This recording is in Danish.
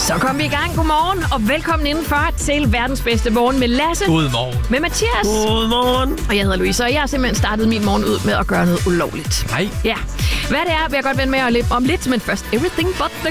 Så kom vi i gang. Godmorgen og velkommen indenfor til verdens bedste morgen med Lasse. Godmorgen. Med Mathias. Godmorgen. Og jeg hedder Louise, og jeg har simpelthen startet min morgen ud med at gøre noget ulovligt. Nej. Ja. Hvad det er, vil jeg godt vende med om lidt, men først Everything But The